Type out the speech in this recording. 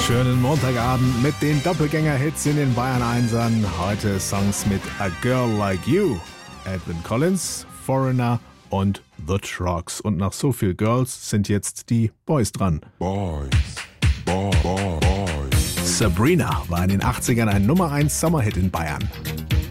Schönen Montagabend mit den Doppelgänger-Hits in den Bayern 1ern. Heute Songs mit A Girl Like You, Edwyn Collins, Foreigner und The Trucks. Und nach so viel Girls sind jetzt die Boys dran. Boys. Sabrina war in den 80ern ein Nummer 1 Sommerhit in Bayern.